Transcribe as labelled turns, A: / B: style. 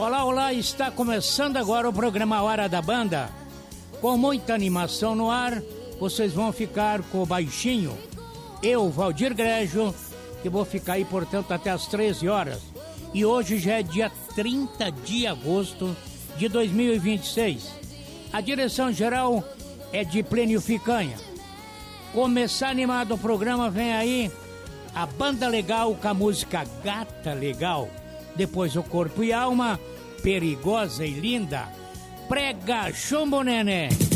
A: Olá, olá, está começando agora o programa Hora da Banda. Com muita animação no ar, vocês vão ficar com o Baixinho. Eu, Valdir Grégio, que vou ficar aí, portanto, até as 13 horas. E hoje já é dia 30 de agosto de 2026. A direção geral é de Plínio Ficanha. Começar animado o programa, vem aí a Banda Legal com a música Gata Legal. Depois o Corpo e Alma, Perigosa e Linda. Prega chumbo, neném.